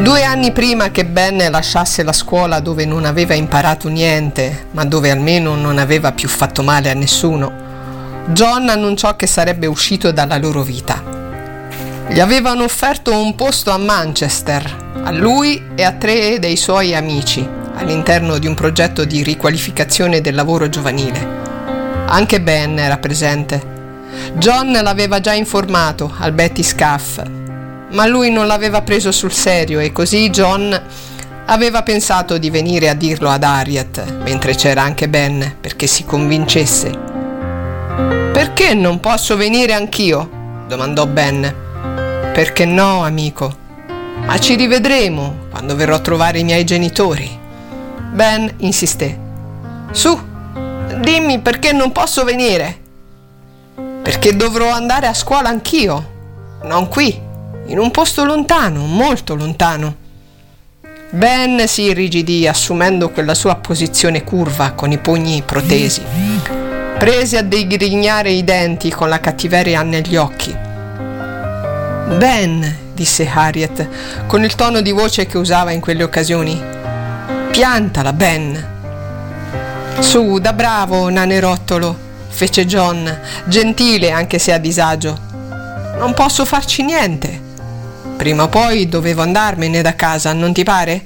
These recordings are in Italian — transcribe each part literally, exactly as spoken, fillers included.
Due anni prima che Ben lasciasse la scuola dove non aveva imparato niente, ma dove almeno non aveva più fatto male a nessuno, John annunciò che sarebbe uscito dalla loro vita. Gli avevano offerto un posto a Manchester, a lui e a tre dei suoi amici, all'interno di un progetto di riqualificazione del lavoro giovanile. Anche Ben era presente. John l'aveva già informato al Betty Scaff, ma lui non l'aveva preso sul serio e così John aveva pensato di venire a dirlo ad Harriet, mentre c'era anche Ben, perché si convincesse. «Perché non posso venire anch'io?» domandò Ben. «Perché no, amico? Ma ci rivedremo quando verrò a trovare i miei genitori». Ben insisté. «Su, dimmi perché non posso venire». «Perché dovrò andare a scuola anch'io, non qui, in un posto lontano, molto lontano». Ben si irrigidì, assumendo quella sua posizione curva con i pugni protesi. Prese a digrignare i denti con la cattiveria negli occhi. «Ben», disse Harriet, con il tono di voce che usava in quelle occasioni, «piantala, Ben». «Su, da bravo, nanerottolo», fece John, gentile anche se a disagio. «Non posso farci niente. Prima o poi dovevo andarmene da casa, non ti pare?»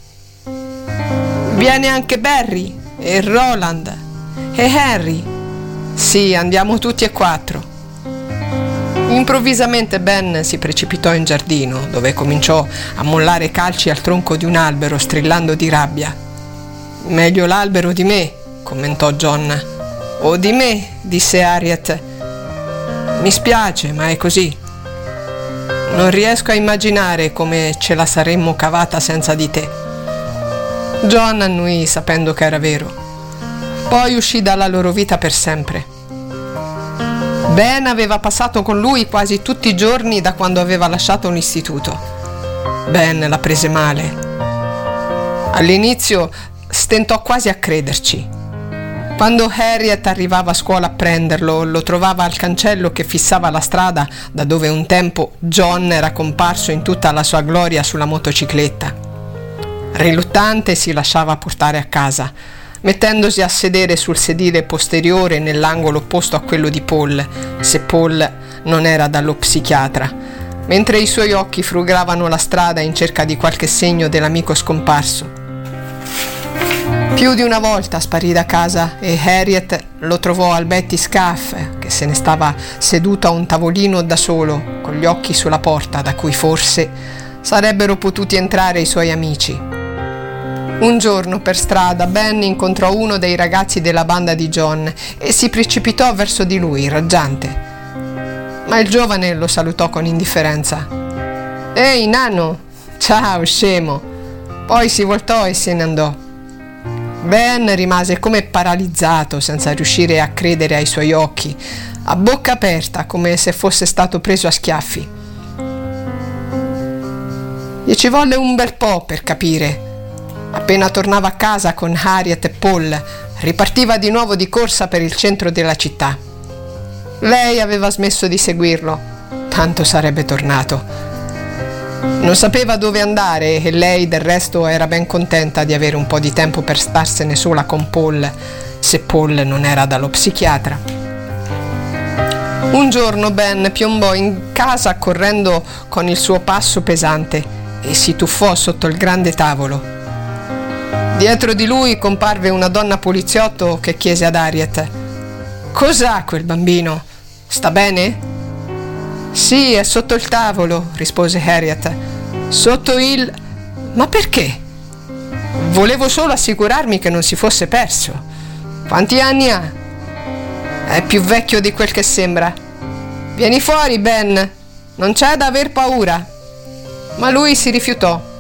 «Viene anche Barry e Roland e Harry». «Sì, andiamo tutti e quattro». Improvvisamente Ben si precipitò in giardino, dove cominciò a mollare calci al tronco di un albero, strillando di rabbia. «Meglio l'albero di me», commentò John. «O di me», disse Harriet. «Mi spiace, ma è così. Non riesco a immaginare come ce la saremmo cavata senza di te». John annuì, sapendo che era vero. Poi uscì dalla loro vita per sempre. Ben aveva passato con lui quasi tutti i giorni da quando aveva lasciato l'istituto. Ben la prese male. All'inizio stentò quasi a crederci. Quando Harriet arrivava a scuola a prenderlo, lo trovava al cancello che fissava la strada da dove un tempo John era comparso in tutta la sua gloria sulla motocicletta. Riluttante si lasciava portare a casa, mettendosi a sedere sul sedile posteriore nell'angolo opposto a quello di Paul, se Paul non era dallo psichiatra, mentre i suoi occhi frugavano la strada in cerca di qualche segno dell'amico scomparso. Più di una volta sparì da casa e Harriet lo trovò al Betty Scaff, che se ne stava seduto a un tavolino da solo, con gli occhi sulla porta da cui forse sarebbero potuti entrare i suoi amici. Un giorno per strada Ben incontrò uno dei ragazzi della banda di John e si precipitò verso di lui, raggiante. Ma il giovane lo salutò con indifferenza. «Ehi, nano! Ciao, scemo!» Poi si voltò e se ne andò. Ben rimase come paralizzato, senza riuscire a credere ai suoi occhi, a bocca aperta, come se fosse stato preso a schiaffi. Gli ci volle un bel po' per capire. Appena tornava a casa con Harriet e Paul, ripartiva di nuovo di corsa per il centro della città. Lei aveva smesso di seguirlo, tanto sarebbe tornato. Non sapeva dove andare e lei del resto era ben contenta di avere un po' di tempo per starsene sola con Paul, se Paul non era dallo psichiatra. Un giorno Ben piombò in casa correndo con il suo passo pesante e si tuffò sotto il grande tavolo. Dietro di lui comparve una donna poliziotto che chiese ad Harriet: «Cos'ha quel bambino? Sta bene?» «Sì, è sotto il tavolo», rispose Harriet. «Sotto il... Ma perché?» «Volevo solo assicurarmi che non si fosse perso». «Quanti anni ha?» «È più vecchio di quel che sembra». «Vieni fuori, Ben, non c'è da aver paura». Ma lui si rifiutò.